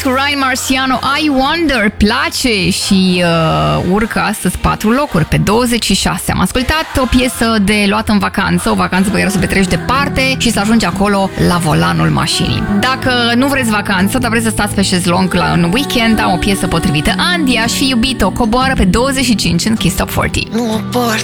Ryan Marciano, I Wonder, place și urcă astăzi 4 locuri pe 26. Am ascultat o piesă de luat în vacanță, o vacanță pe care să petreci departe și să ajungi acolo la volanul mașinii. Dacă nu vreți vacanță, dar vreți să stați pe șezlong în weekend, am o piesă potrivită. Andy, Aș fi iubit-o, coboară pe 25 în Kiss Top 40. Nu mă port.